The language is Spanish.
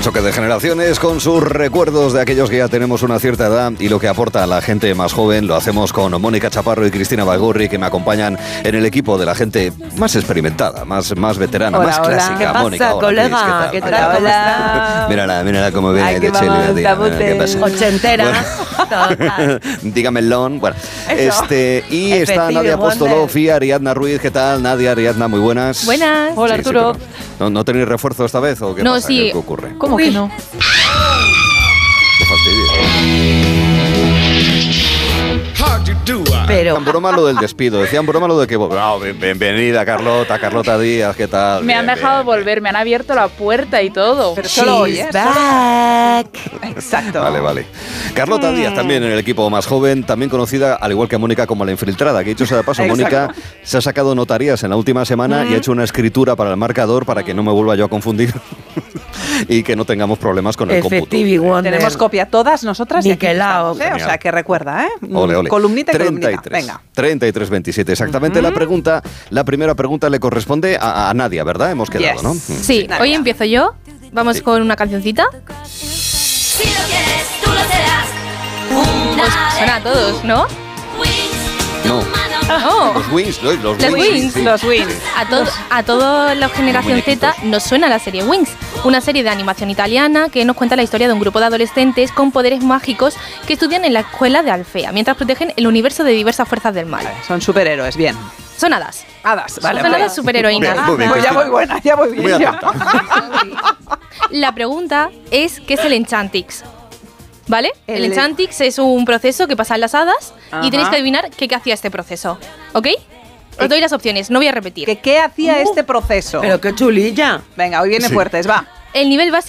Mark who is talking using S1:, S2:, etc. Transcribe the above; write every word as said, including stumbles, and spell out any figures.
S1: choque de generaciones con sus recuerdos de aquellos que ya tenemos una cierta edad y lo que aporta a la gente más joven. Lo hacemos con Mónica Chaparro y Cristina Bagorri, que me acompañan en el equipo de la gente más experimentada, más, más veterana,
S2: hola,
S1: más
S2: hola.
S1: clásica.
S2: ¿Qué pasa,
S1: Mónica, hola,
S2: colega?
S1: Cris,
S2: ¿Qué tal? Hola, hola.
S1: Mírala, mírala cómo viene
S2: Ay,
S1: de
S2: que
S1: Chile.
S2: vamos,
S1: Tía,
S2: estamos
S1: ¿qué pasa?
S2: ochentera.
S1: Bueno, dígamelo. Bueno,
S2: Eso.
S1: este, y está
S2: Efectivo,
S1: Nadia Apostolov
S2: Wonder.
S1: y Ariadna Ruiz. ¿Qué tal, Nadia, Ariadna? Muy buenas.
S3: Buenas.
S2: Hola,
S1: Sí, sí,
S2: Arturo.
S1: pero ¿no, ¿No tenéis refuerzo esta vez o qué
S3: No,
S1: pasa?
S3: sí.
S1: ¿Qué, qué ocurre?
S2: ¿Cómo que no?
S1: Qué fastidio.
S2: Pero
S1: Decían broma lo del despido, decían broma lo de que... Oh, bien- bienvenida, Carlota, Carlota Díaz, ¿qué tal?
S4: Me han
S1: Bien,
S4: dejado
S1: bien,
S4: volver, me han abierto la puerta y todo.
S2: Pero solo hoy, ¿eh?
S3: She's back.
S2: Exacto.
S1: Vale, vale. Carlota
S2: Mm.
S1: Díaz también en el equipo más joven, también conocida, al igual que Mónica, como la infiltrada, que dicho sea de paso,
S2: Exacto.
S1: Mónica se ha sacado notarías en la última semana y ha hecho una escritura para el marcador para que no me vuelva yo a confundir y que no tengamos problemas con el cómputo.
S2: Efectivi Wonder.
S4: Tenemos copia todas nosotras y aquí
S2: Niquelao.
S4: estamos, ¿eh? O
S1: Genial.
S4: sea, que recuerda, ¿eh?
S1: Ole, ole.
S4: Columnita y
S1: treinta y
S4: columnita.
S1: tres.
S4: Venga.
S1: treinta y tres veintisiete, exactamente. La pregunta, la primera pregunta le corresponde a, a Nadia, ¿verdad? Hemos quedado,
S4: Yes.
S1: ¿no?
S3: Sí,
S4: Nadia.
S3: hoy empiezo yo. Vamos
S1: Sí.
S3: con una cancioncita.
S5: Si lo quieres, tú lo serás. Una
S3: Os suena a todos, ¿no?
S5: Wings,
S1: No.
S3: Oh,
S1: Los Wings, ¿no? Los,
S3: Los Wings,
S1: sí.
S4: Los Wings.
S3: a, to a toda la generación Z nos suena la serie Wings, una serie de animación italiana que nos cuenta la historia de un grupo de adolescentes con poderes mágicos que estudian en la escuela de Alfea, mientras protegen el universo de diversas fuerzas del mal.
S4: Son superhéroes, bien.
S3: Son hadas.
S4: Hadas, vale.
S3: Son
S4: vale.
S3: hadas superheroínas.
S1: Bien, muy bien,
S4: Pues ya
S1: Cristina.
S4: voy buena, ya voy bien.
S1: Muy
S4: ya.
S1: atenta.
S3: La pregunta es, ¿qué es el Enchantix? ¿Vale? El,
S4: El-
S3: Enchantix es un proceso que pasa en las hadas
S4: Ajá.
S3: y tenéis que adivinar qué, qué hacía este proceso. ¿Ok? Os doy las opciones, no voy a repetir.
S4: ¿Qué, ¿Qué hacía este proceso?
S2: Pero qué chulilla.
S4: Venga, hoy viene
S1: Sí.
S4: fuertes, va.
S3: El nivel básico